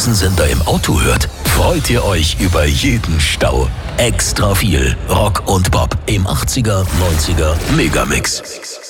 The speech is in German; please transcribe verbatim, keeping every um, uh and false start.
diesen Sender im Auto hört, freut ihr euch über jeden Stau. Extra viel Rock und Pop im achtziger, neunziger Megamix.